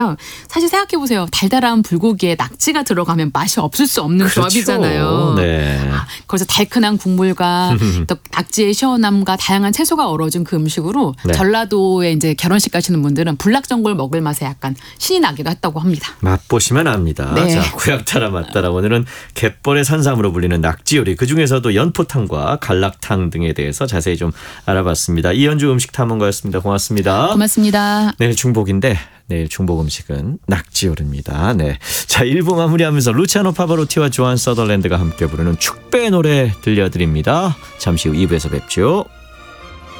사실 생각해보세요. 달달한 불고기에 낙지가 들어가면 맛이 없을 수 없는 그렇죠. 조합이잖아요. 네. 거기서 달큰한 국물과 또 낙지의 시원함과 다양한 채소가 어우러진 그 음식으로 네. 전라도에 이제 결혼식 가시는 분들은 불락전골 먹을 맛에 약간 신이 나기도 했다고 합니다. 맛보시면 압니다. 네. 자, 구약 따라 맛 따라 오늘은 갯벌의 산삼으로 불리는 낙지 요리, 그중에서도 연포탕과 갈락탕 등에 대해서 자세히 좀 알아봤습니다. 이현주 음식 탐험가였습니다. 고맙습니다. 고맙습니다. 내일 중복인데 내일 중복 음식은 낙지 요리입니다. 네. 자, 1부 마무리하면서 루치아노 파바로티와 조한 서덜랜드가 함께 부르는 축배 노래 들려드립니다. 잠시 후 2부에서 뵙죠.